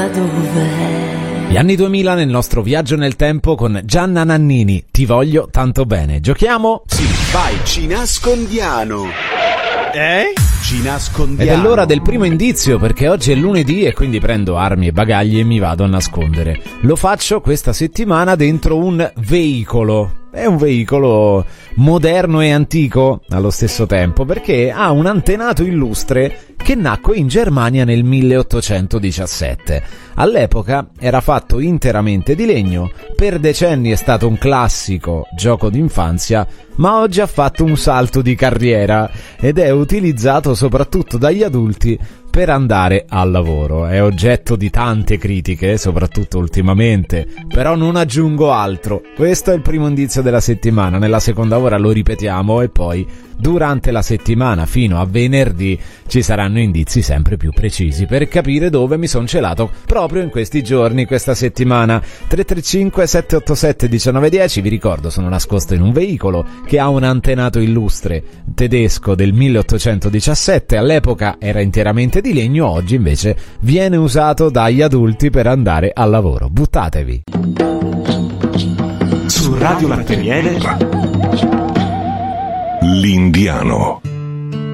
Gli anni 2000 nel nostro viaggio nel tempo con Gianna Nannini. Ti voglio tanto bene. Giochiamo? Sì, vai, ci nascondiamo. Ci nascondiamo. Ed è l'ora del primo indizio, perché oggi è lunedì e quindi prendo armi e bagagli e mi vado a nascondere. Lo faccio questa settimana dentro un veicolo. È un veicolo moderno e antico allo stesso tempo, perché ha un antenato illustre che nacque in Germania nel 1817. All'epoca era fatto interamente di legno, per decenni è stato un classico gioco d'infanzia, ma oggi ha fatto un salto di carriera ed è utilizzato soprattutto dagli adulti per andare al lavoro. È oggetto di tante critiche, soprattutto ultimamente, però non aggiungo altro. Questo è il primo indizio della settimana. Nella seconda ora lo ripetiamo e poi durante la settimana fino a venerdì ci saranno indizi sempre più precisi per capire dove mi sono celato proprio in questi giorni, questa settimana. 335 787 1910, vi ricordo, sono nascosto in un veicolo che ha un antenato illustre tedesco del 1817. All'epoca era interamente di legno, oggi invece viene usato dagli adulti per andare al lavoro. Buttatevi. Su Radio Latteniere, L'Indiano.